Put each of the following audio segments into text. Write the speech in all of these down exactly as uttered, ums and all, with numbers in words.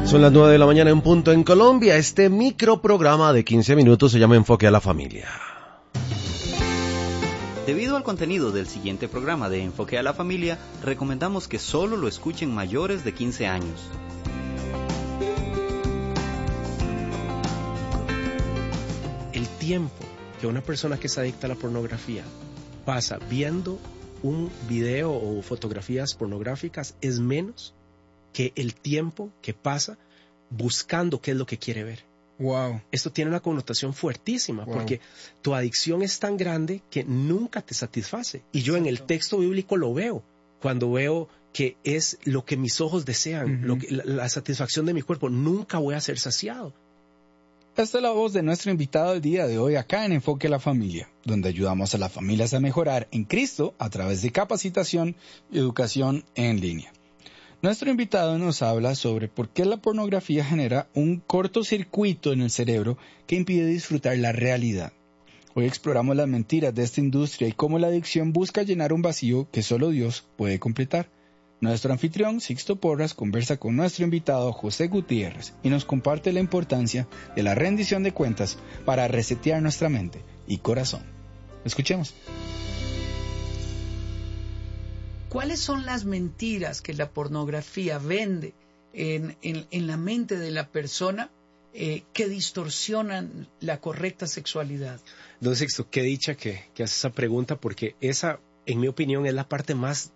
Son las nueve de la mañana en punto en Colombia. Este microprograma de quince minutos se llama Enfoque a la Familia. Debido al contenido del siguiente programa de Enfoque a la Familia, recomendamos que solo lo escuchen mayores de quince años. El tiempo que una persona que es adicta a la pornografía pasa viendo un video o fotografías pornográficas es menos que el tiempo que pasa buscando qué es lo que quiere ver. Wow. Esto tiene una connotación fuertísima, wow, porque tu adicción es tan grande que nunca te satisface. Y yo en el texto bíblico lo veo, cuando veo que es lo que mis ojos desean, uh-huh, lo que, la, la satisfacción de mi cuerpo. Nunca voy a ser saciado. Esta es la voz de nuestro invitado del día de hoy acá en Enfoque a la Familia, donde ayudamos a las familias a mejorar en Cristo a través de capacitación y educación en línea. Nuestro invitado nos habla sobre por qué la pornografía genera un cortocircuito en el cerebro que impide disfrutar la realidad. Hoy exploramos las mentiras de esta industria y cómo la adicción busca llenar un vacío que solo Dios puede completar. Nuestro anfitrión, Sixto Porras, conversa con nuestro invitado José Gutiérrez y nos comparte la importancia de la rendición de cuentas para resetear nuestra mente y corazón. Escuchemos. ¿Cuáles son las mentiras que la pornografía vende en, en, en la mente de la persona eh, que distorsionan la correcta sexualidad? Don Sixto, qué dicha que, que hace esa pregunta, porque esa, en mi opinión, es la parte más,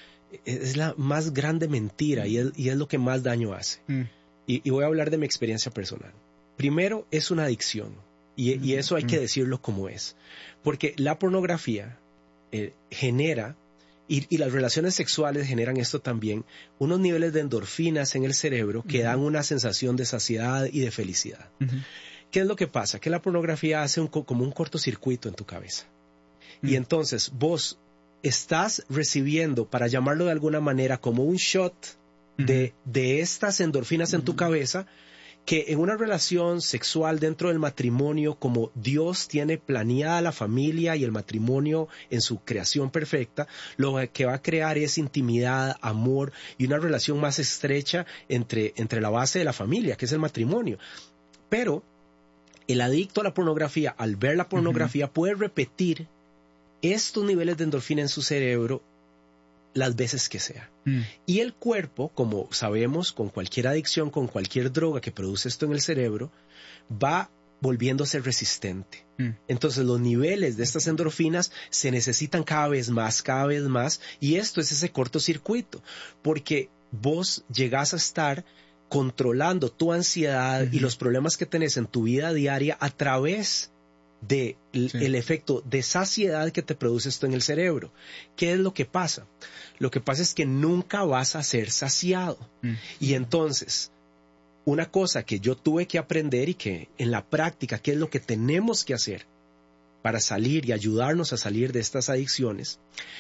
es la más grande mentira y es, y es lo que más daño hace. Mm. Y, y voy a hablar de mi experiencia personal. Primero, es una adicción y, mm. y eso hay mm. que decirlo como es, porque la pornografía eh, genera... Y, y las relaciones sexuales generan esto también, unos niveles de endorfinas en el cerebro que uh-huh. dan una sensación de saciedad y de felicidad. Uh-huh. ¿Qué es lo que pasa? Que la pornografía hace un, como un cortocircuito en tu cabeza. Uh-huh. Y entonces vos estás recibiendo, para llamarlo de alguna manera, como un shot uh-huh. de, de estas endorfinas uh-huh. en tu cabeza, que en una relación sexual dentro del matrimonio, como Dios tiene planeada la familia y el matrimonio en su creación perfecta, lo que va a crear es intimidad, amor y una relación más estrecha entre, entre la base de la familia, que es el matrimonio. Pero el adicto a la pornografía, al ver la pornografía, uh-huh. puede repetir estos niveles de endorfina en su cerebro las veces que sea. Mm. Y el cuerpo, como sabemos, con cualquier adicción, con cualquier droga que produce esto en el cerebro, va volviéndose resistente. Mm. Entonces los niveles de estas endorfinas se necesitan cada vez más, cada vez más, y esto es ese cortocircuito, porque vos llegás a estar controlando tu ansiedad mm-hmm. y los problemas que tenés en tu vida diaria a través de sí. el efecto de saciedad que te produce esto en el cerebro. ¿Qué es lo que pasa? Lo que pasa es que nunca vas a ser saciado. Mm. Y entonces, una cosa que yo tuve que aprender y que en la práctica, ¿qué es lo que tenemos que hacer para salir y ayudarnos a salir de estas adicciones?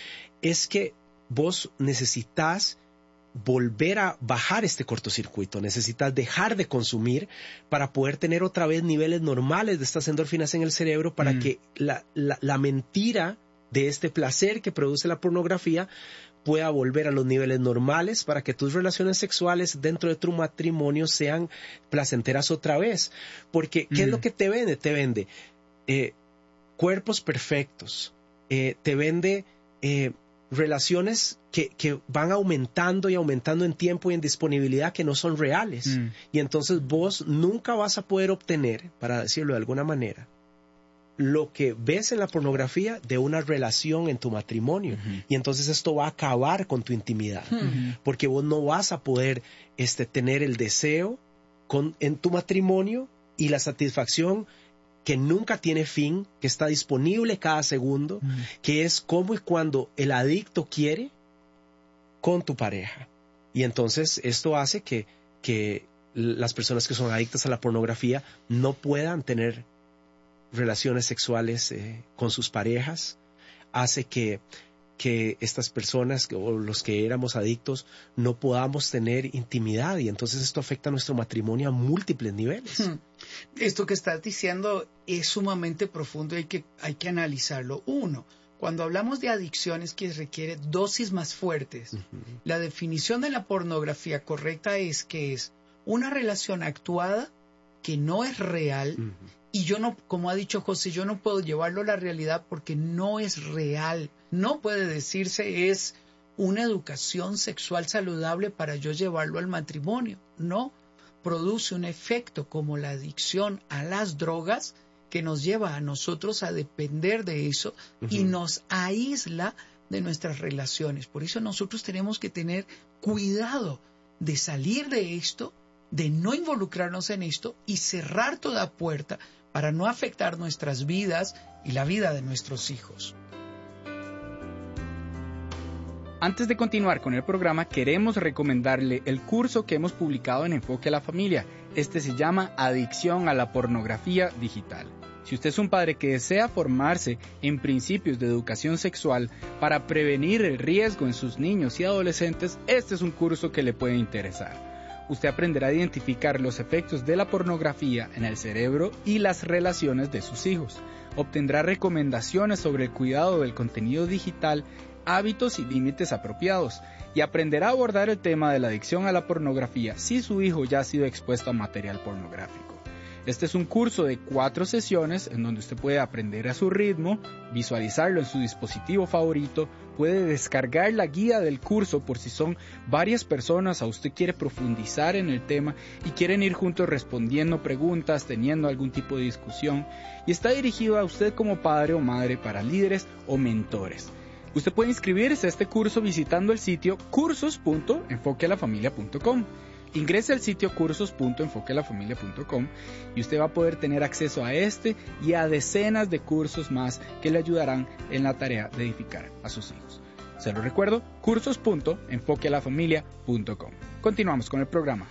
Es que vos necesitas volver a bajar este cortocircuito, necesitas dejar de consumir para poder tener otra vez niveles normales de estas endorfinas en el cerebro para mm. que la, la, la mentira de este placer que produce la pornografía pueda volver a los niveles normales para que tus relaciones sexuales dentro de tu matrimonio sean placenteras otra vez. Porque, ¿qué mm. es lo que te vende? Te vende eh, cuerpos perfectos, eh, te vende... Eh, relaciones que, que van aumentando y aumentando en tiempo y en disponibilidad que no son reales. Mm. Y entonces vos nunca vas a poder obtener, para decirlo de alguna manera, lo que ves en la pornografía de una relación en tu matrimonio. Uh-huh. Y entonces esto va a acabar con tu intimidad. Uh-huh. Porque vos no vas a poder este, tener el deseo con, en tu matrimonio y la satisfacción que nunca tiene fin, que está disponible cada segundo, mm. que es como y cuando el adicto quiere con tu pareja. Y entonces esto hace que, que las personas que son adictas a la pornografía no puedan tener relaciones sexuales eh, con sus parejas, hace que, que estas personas o los que éramos adictos no podamos tener intimidad y entonces esto afecta a nuestro matrimonio a múltiples niveles. Hmm. Esto que estás diciendo es sumamente profundo y hay que, hay que analizarlo. Uno, cuando hablamos de adicciones que requiere dosis más fuertes, uh-huh. la definición de la pornografía correcta es que es una relación actuada que no es real. Uh-huh. Y yo no, como ha dicho José, yo no puedo llevarlo a la realidad porque no es real. No puede decirse es una educación sexual saludable para yo llevarlo al matrimonio. No, produce un efecto como la adicción a las drogas que nos lleva a nosotros a depender de eso uh-huh. y nos aísla de nuestras relaciones. Por eso nosotros tenemos que tener cuidado de salir de esto, de no involucrarnos en esto y cerrar toda puerta para no afectar nuestras vidas y la vida de nuestros hijos. Antes de continuar con el programa, queremos recomendarle el curso que hemos publicado en Enfoque a la Familia. Este se llama Adicción a la Pornografía Digital. Si usted es un padre que desea formarse en principios de educación sexual para prevenir el riesgo en sus niños y adolescentes, este es un curso que le puede interesar. Usted aprenderá a identificar los efectos de la pornografía en el cerebro y las relaciones de sus hijos. Obtendrá recomendaciones sobre el cuidado del contenido digital, hábitos y límites apropiados, y aprenderá a abordar el tema de la adicción a la pornografía si su hijo ya ha sido expuesto a material pornográfico. Este es un curso de cuatro sesiones en donde usted puede aprender a su ritmo, visualizarlo en su dispositivo favorito, puede descargar la guía del curso por si son varias personas o usted quiere profundizar en el tema y quieren ir juntos respondiendo preguntas, teniendo algún tipo de discusión, y está dirigido a usted como padre o madre para líderes o mentores. Usted puede inscribirse a este curso visitando el sitio cursos punto enfoque a la familia punto com. Ingrese al sitio cursos punto enfoque a la familia punto com y usted va a poder tener acceso a este y a decenas de cursos más que le ayudarán en la tarea de edificar a sus hijos. Se lo recuerdo, cursos punto enfoque a la familia punto com. Continuamos con el programa.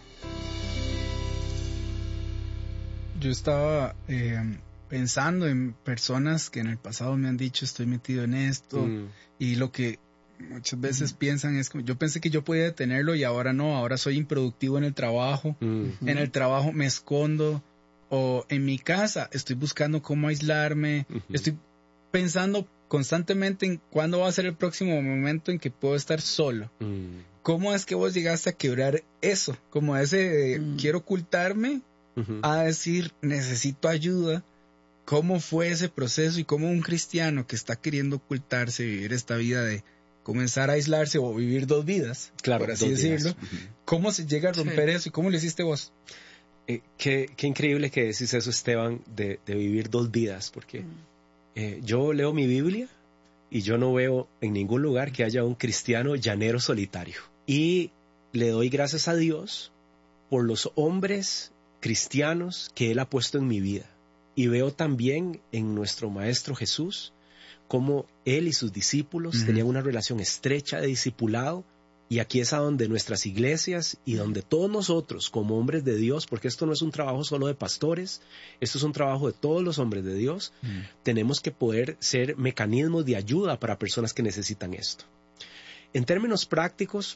Yo estaba eh, pensando en personas que en el pasado me han dicho estoy metido en esto mm. y lo que muchas veces uh-huh. piensan es como yo pensé que yo podía detenerlo y ahora no, ahora soy improductivo en el trabajo, uh-huh. en el trabajo me escondo, o en mi casa estoy buscando cómo aislarme, uh-huh. estoy pensando constantemente en cuándo va a ser el próximo momento en que puedo estar solo. Uh-huh. ¿Cómo es que vos llegaste a quebrar eso? Como ese uh-huh. quiero ocultarme uh-huh. a decir necesito ayuda. ¿Cómo fue ese proceso y cómo un cristiano que está queriendo ocultarse, vivir esta vida de comenzar a aislarse o vivir dos vidas, claro, por así decirlo, uh-huh. cómo se llega a romper sí. eso y cómo lo hiciste vos? Eh, qué, qué increíble que decís eso, Esteban, de, de vivir dos vidas, porque uh-huh. eh, yo leo mi Biblia y yo no veo en ningún lugar que haya un cristiano llanero solitario. Y le doy gracias a Dios por los hombres cristianos que Él ha puesto en mi vida. Y veo también en nuestro Maestro Jesús cómo Él y sus discípulos uh-huh. tenían una relación estrecha de discipulado, y aquí es a donde nuestras iglesias y donde todos nosotros como hombres de Dios, porque esto no es un trabajo solo de pastores, esto es un trabajo de todos los hombres de Dios, uh-huh. tenemos que poder ser mecanismos de ayuda para personas que necesitan esto. En términos prácticos,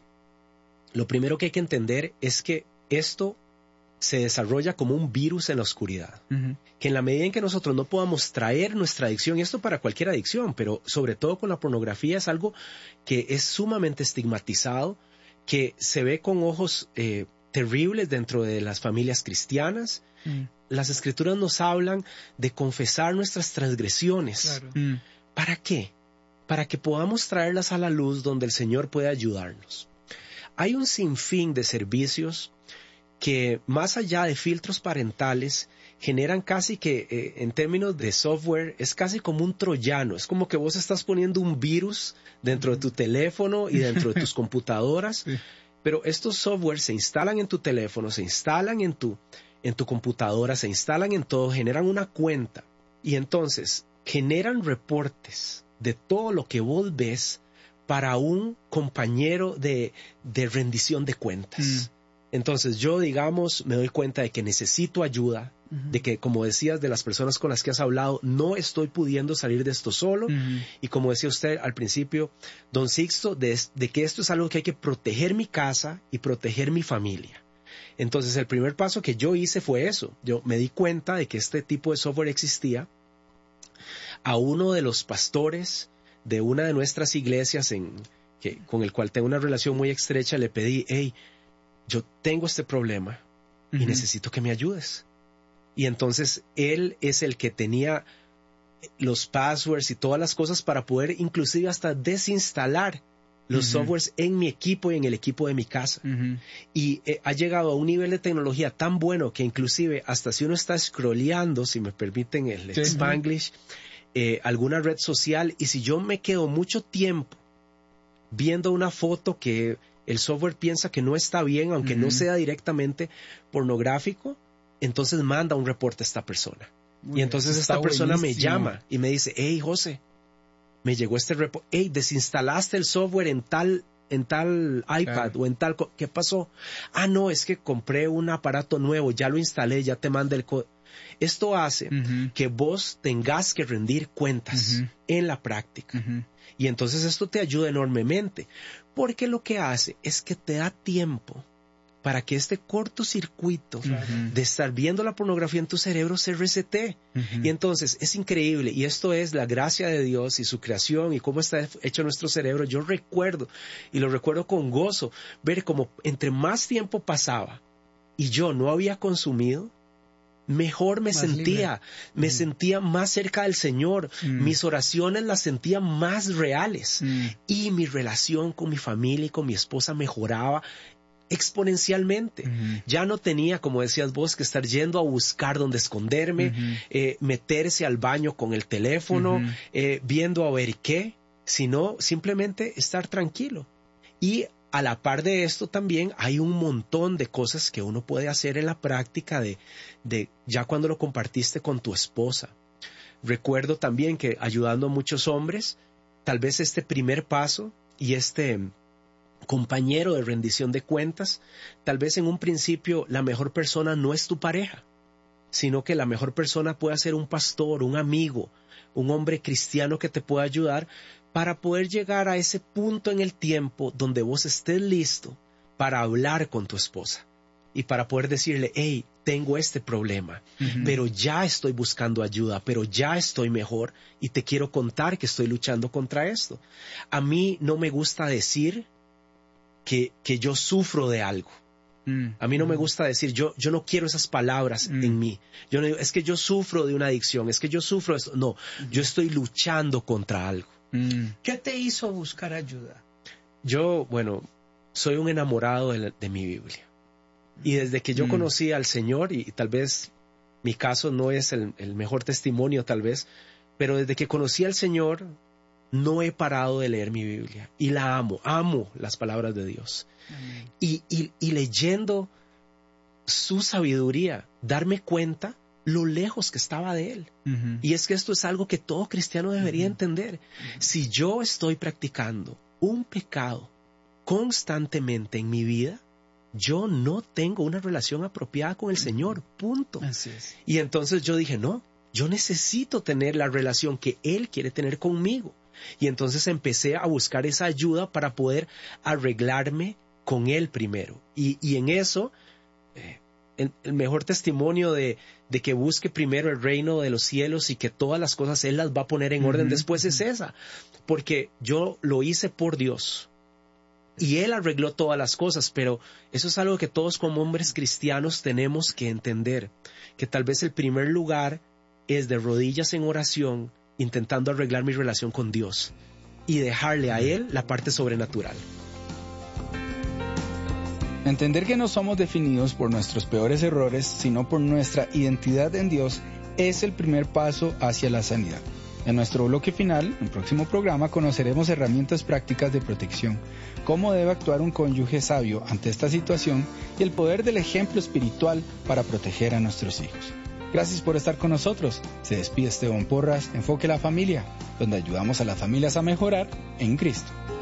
lo primero que hay que entender es que esto se desarrolla como un virus en la oscuridad, uh-huh. que en la medida en que nosotros no podamos traer nuestra adicción, y esto para cualquier adicción, pero sobre todo con la pornografía es algo que es sumamente estigmatizado, que se ve con ojos eh, terribles dentro de las familias cristianas. Uh-huh. Las escrituras nos hablan de confesar nuestras transgresiones. Claro. Uh-huh. ¿Para qué? Para que podamos traerlas a la luz donde el Señor puede ayudarnos. Hay un sinfín de servicios que más allá de filtros parentales generan casi que eh, en términos de software es casi como un troyano, es como que vos estás poniendo un virus dentro de tu teléfono y dentro de tus computadoras, sí. Pero estos softwares se instalan en tu teléfono, se instalan en tu, en tu computadora, se instalan en todo, generan una cuenta y entonces generan reportes de todo lo que vos ves para un compañero de, de rendición de cuentas. Mm. Entonces yo, digamos, me doy cuenta de que necesito ayuda, uh-huh. de que, como decías, de las personas con las que has hablado, no estoy pudiendo salir de esto solo. Uh-huh. Y como decía usted al principio, don Sixto, de, de que esto es algo que hay que proteger mi casa y proteger mi familia. Entonces el primer paso que yo hice fue eso. Yo me di cuenta de que este tipo de software existía. A uno de los pastores de una de nuestras iglesias en, que, con el cual tengo una relación muy estrecha, le pedí, hey, yo tengo este problema, uh-huh. y necesito que me ayudes. Y entonces él es el que tenía los passwords y todas las cosas para poder inclusive hasta desinstalar los uh-huh. softwares en mi equipo y en el equipo de mi casa. Uh-huh. Y eh, ha llegado a un nivel de tecnología tan bueno que inclusive hasta si uno está scrolleando, si me permiten el sí. Spanglish, eh, alguna red social, y si yo me quedo mucho tiempo viendo una foto que el software piensa que no está bien, aunque uh-huh. no sea directamente pornográfico, entonces manda un reporte a esta persona. Muy y entonces esta persona buenísimo. me llama y me dice, hey José, me llegó este reporte, hey, desinstalaste el software en tal, en tal iPad claro. o en tal, ¿qué pasó? Ah, no, es que compré un aparato nuevo, ya lo instalé, ya te manda el código. Esto hace uh-huh. que vos tengas que rendir cuentas uh-huh. en la práctica. Uh-huh. Y entonces esto te ayuda enormemente, porque lo que hace es que te da tiempo para que este cortocircuito uh-huh. de estar viendo la pornografía en tu cerebro se resete. Uh-huh. Y entonces es increíble, y esto es la gracia de Dios y su creación y cómo está hecho nuestro cerebro. Yo recuerdo, y lo recuerdo con gozo, ver cómo entre más tiempo pasaba y yo no había consumido, mejor me más sentía, libre. me mm. sentía más cerca del Señor, mm. mis oraciones las sentía más reales mm. y mi relación con mi familia y con mi esposa mejoraba exponencialmente. Uh-huh. Ya no tenía, como decías vos, que estar yendo a buscar dónde esconderme, uh-huh. eh, meterse al baño con el teléfono, uh-huh. eh, viendo a ver qué, sino simplemente estar tranquilo. Y a la par de esto también hay un montón de cosas que uno puede hacer en la práctica de, de ya cuando lo compartiste con tu esposa. Recuerdo también que ayudando a muchos hombres, tal vez este primer paso y este compañero de rendición de cuentas, tal vez en un principio la mejor persona no es tu pareja, sino que la mejor persona puede ser un pastor, un amigo, un hombre cristiano que te pueda ayudar para poder llegar a ese punto en el tiempo donde vos estés listo para hablar con tu esposa y para poder decirle, hey, tengo este problema, uh-huh. pero ya estoy buscando ayuda, pero ya estoy mejor y te quiero contar que estoy luchando contra esto. A mí no me gusta decir Que, que yo sufro de algo. Mm. A mí no mm. me gusta decir, yo, yo no quiero esas palabras mm. en mí. Yo no digo, es que yo sufro de una adicción, es que yo sufro de esto. No, mm. yo estoy luchando contra algo. Mm. ¿Qué te hizo buscar ayuda? Yo, bueno, soy un enamorado de, la, de mi Biblia. Y desde que yo mm. conocí al Señor, y, y tal vez mi caso no es el, el mejor testimonio tal vez, pero desde que conocí al Señor, no he parado de leer mi Biblia y la amo, amo las palabras de Dios. Y, y, y leyendo su sabiduría, darme cuenta lo lejos que estaba de Él. Uh-huh. Y es que esto es algo que todo cristiano debería uh-huh. entender. Uh-huh. Si yo estoy practicando un pecado constantemente en mi vida, yo no tengo una relación apropiada con el uh-huh. Señor, punto. Así es. Y entonces yo dije, no, yo necesito tener la relación que Él quiere tener conmigo. Y entonces empecé a buscar esa ayuda para poder arreglarme con Él primero. Y, y en eso, eh, el, el mejor testimonio de, de que busque primero el reino de los cielos y que todas las cosas Él las va a poner en uh-huh. orden después es esa. Porque yo lo hice por Dios. Y Él arregló todas las cosas, pero eso es algo que todos como hombres cristianos tenemos que entender. Que tal vez el primer lugar es de rodillas en oración, intentando arreglar mi relación con Dios y dejarle a Él la parte sobrenatural. Entender que no somos definidos por nuestros peores errores, sino por nuestra identidad en Dios, es el primer paso hacia la sanidad. En nuestro bloque final, en el próximo programa, conoceremos herramientas prácticas de protección, cómo debe actuar un cónyuge sabio ante esta situación y el poder del ejemplo espiritual para proteger a nuestros hijos. Gracias por estar con nosotros. Se despide Esteban Porras, Enfoque a la Familia, donde ayudamos a las familias a mejorar en Cristo.